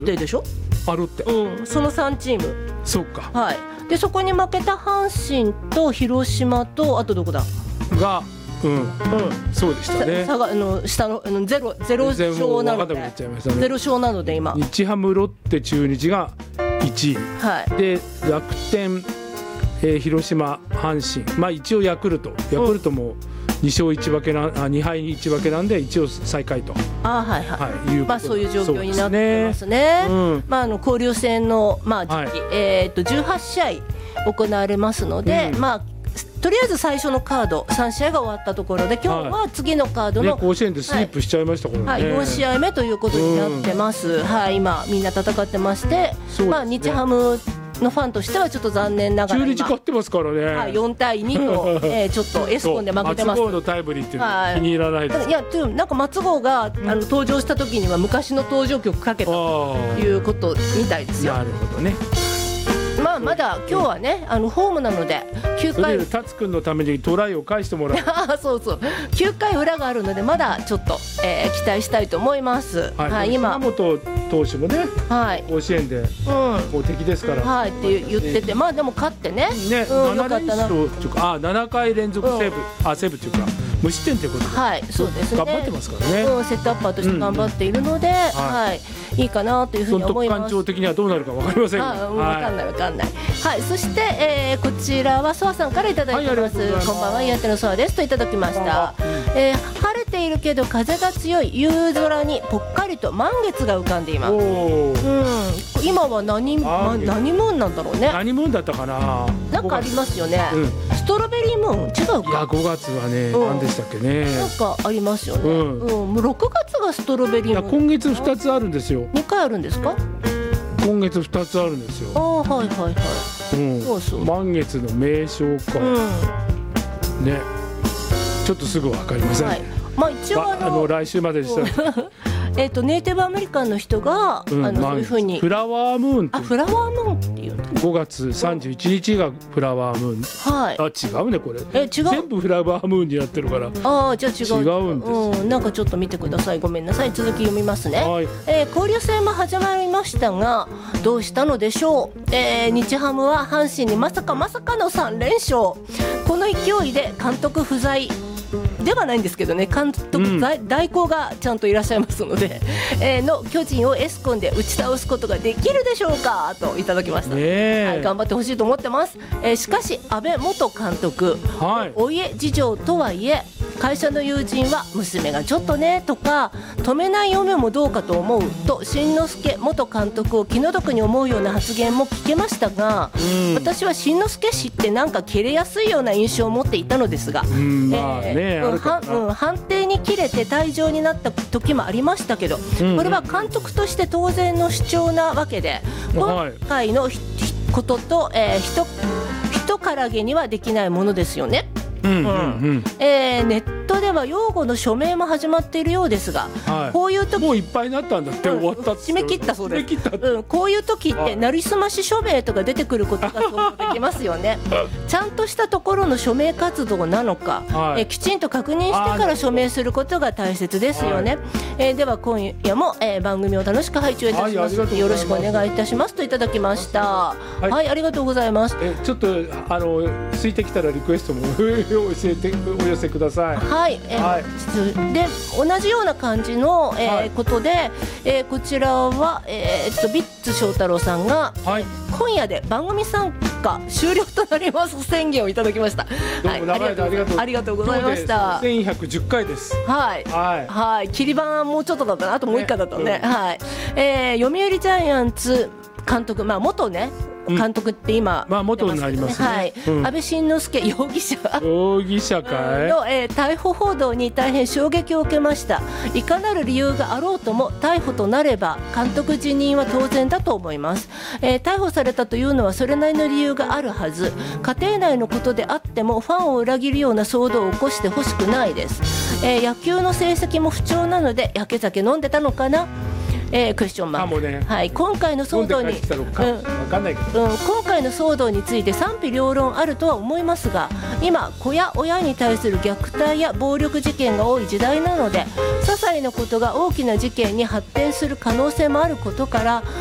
テでしょ。 ロッテ、 その3チーム。 そうか。 はい。でそこに負けた阪神と広島とあとどこだが、そうでしたね。 下のゼロ勝なので、ゼロ勝なので今。 日ハム、ロッテ、中日が1位、 はい、 で楽天、広島、阪神、まあ一応ヤクルトも2勝1分け2敗1分けなんで一応最下位と。 まあそういう状況になってますね。まあ交流戦の時期、18試合行われますので、まあとりあえず最初のカード3試合が終わったところで、今日は次のカードの、 甲子園でスリップしちゃいましたからね。 4試合目ということになってます。今みんな戦ってまして、まあ日ハムのファンとしてはちょっと残念ながら中日勝ってますからね。 4対2と、ちょっとエスコンで負けてます。 松郷のタイムリーっていうのは気に入らないです。 いやなんか松郷が登場した時には昔の登場曲かけたということみたいですよ。 なるほどね。 まあまだ今日はねホームなので9回達君のためにトライを返してもらうそう9回裏があるのでまだちょっと、期待したいと思います。 今本投手もね、甲子園でもう敵ですからって言ってて、まあでも勝ってね 7回連続セーブっていうか無失点ということで、 そうですね、 頑張ってますからね。 セットアッパーとして頑張っているので、いいかなというふうに思います。 監督的にはどうなるか分かりませんが、 分かんない。そして、こちらはソワさんからいただいてます。こんばんは、岩手のソワですといただきました。晴れているけど風が強い夕空にぽっかりと満月が浮かんでいます。今は何ムーンなんだろうね。 何ムーンだったかな。 なんかありますよね。ストロベリームーン違うか。 いや5月はね、何でしたっけね。 なんかありますよね。もう6月がストロベリームーン。 今月2つあるんですよ。 2回あるんですか。 今月2つあるんですよ。満月の名称か。ね。ちょっとすぐ分かりません。 まあ一応来週まででした。 ネイティブアメリカンの人がそういうふうにフラワームーンってフラワームーンっていう 5月31日がフラワームーン。違うねこれ。 違う。 全部フラワームーンになってるから。 じゃあ違うんです。なんかちょっと見てください。ごめんなさい。続き読みますね。交流戦も始まりましたがどうしたのでしょう。日ハムは阪神にまさかの3連勝。この勢いで監督不在ではないんですけどね、監督代行がちゃんといらっしゃいますので、の巨人をエスコンで打ち倒すことができるでしょうかといただきました。頑張ってほしいと思ってます。しかし安倍元監督、お家事情とはいえ会社の友人は娘がちょっとねとか止めない嫁もどうかと思うと新之助元監督を気の毒に思うような発言も聞けましたが、私は新之助氏ってなんか切れやすいような印象を持っていたのですが、判定に切れて退場になった時もありましたけど、これは監督として当然の主張なわけで、今回のことと、人からげにはできないものですよね。ネットでは擁護の署名も始まっているようですが、こういう時もういっぱいになったんだって、終わった締め切ったそうです。こういう時ってなりすまし署名とか出てくることが想像できますよね。ちゃんとしたところの署名活動なのか、きちんと確認してから署名することが大切ですよね。では今夜も、番組を楽しく拝聴いたしますのでよろしくお願いいたしますといただきました。ありがとうございます。 ちょっと空いてきたらリクエストもお寄せください。 で同じような感じの、ことで、こちらは、ビッツ翔太郎さんが、今夜で番組参加終了となります宣言をいただきました。ありがとうございました。 1110回です。 切り番もうちょっとだったな、あともう1回だったね。読売ジャイアンツ監督、元ね監督って今、 元になりますね。 安倍晋之助容疑者かいの、逮捕報道に大変衝撃を受けました。いかなる理由があろうとも逮捕となれば監督辞任は当然だと思います。逮捕されたというのはそれなりの理由があるはず。家庭内のことであってもファンを裏切るような騒動を起こしてほしくないです。野球の成績も不調なのでやけ酒飲んでたのかな。 クエスチョンマーク。 かもね。 はい、今回の騒動に、 わかんないけど、 今回の騒動について賛否両論あるとは思いますが、今子や親に対する虐待や暴力事件が多い時代なので、些細なことが大きな事件に発展する可能性もあることから、